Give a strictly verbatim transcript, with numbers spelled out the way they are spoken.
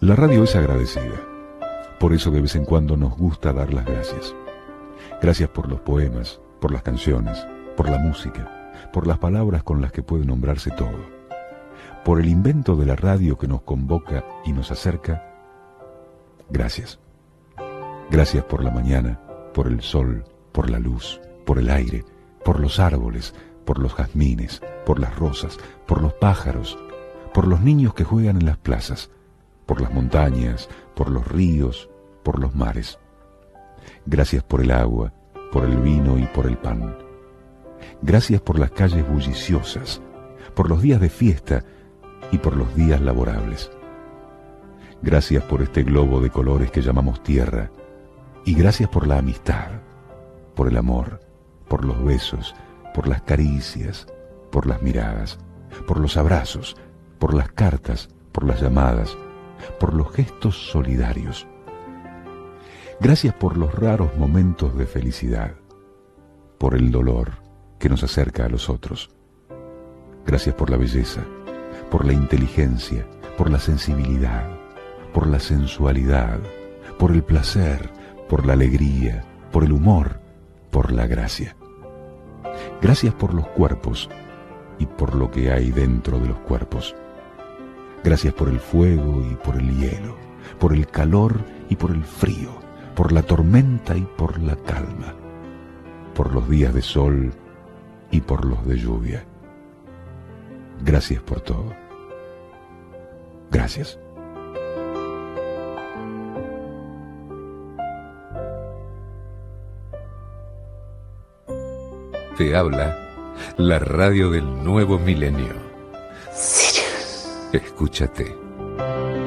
La radio es agradecida. Por eso de vez en cuando nos gusta dar las gracias. Gracias por los poemas, por las canciones, por la música, por las palabras con las que puede nombrarse todo. Por el invento de la radio que nos convoca y nos acerca. Gracias. Gracias por la mañana, por el sol, por la luz, por el aire, por los árboles, por los jazmines, por las rosas, por los pájaros, por los niños que juegan en las plazas, por las montañas, por los ríos, por los mares. Gracias por el agua, por el vino y por el pan. Gracias por las calles bulliciosas, por los días de fiesta y por los días laborables. Gracias por este globo de colores que llamamos tierra, y gracias por la amistad, por el amor, por los besos, por las caricias, por las miradas, por los abrazos, por las cartas, por las llamadas, por los gestos solidarios. Gracias por los raros momentos de felicidad, por el dolor que nos acerca a los otros. Gracias por la belleza, por la inteligencia, por la sensibilidad, por la sensualidad, por el placer, por la alegría, por el humor, por la gracia. Gracias por los cuerpos y por lo que hay dentro de los cuerpos. Gracias por el fuego y por el hielo, por el calor y por el frío, por la tormenta y por la calma, por los días de sol y por los de lluvia. Gracias por todo. Gracias. Te habla la radio del nuevo milenio. Escúchate.